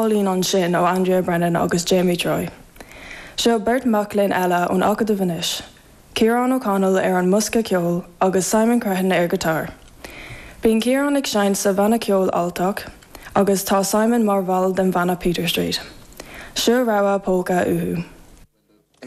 Smalín an sin ó Andrea Brennan agus Jamie Troy. Seo Bert Macklin eile ón Acad Vinis. Ciarán O'Connell ar an musca ceol agus Simon Crehan ar gitar. Bíonn Ciarán ag sein sa bhanna ceol altach agus tá Simon Marval den bhanna Peter Street. Seo raibh póca uhu.